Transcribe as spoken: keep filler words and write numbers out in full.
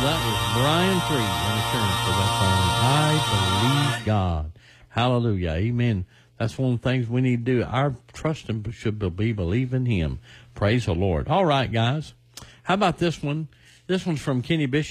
that was Brian Free and Assurance for that song, I Believe God. Hallelujah. Amen. That's one of the things we need to do. Our trust should be believing Him. Praise the Lord. All right, guys. How about this one? This one's from Kenny Bishop.